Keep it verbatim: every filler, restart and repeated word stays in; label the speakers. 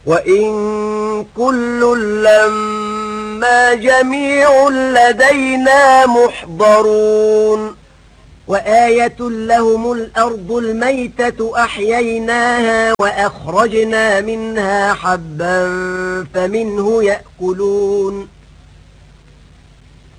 Speaker 1: وإن كل لما جميع لدينا محضرون وآية لهم الأرض الميتة أحييناها وأخرجنا منها حبا فمنه يأكلون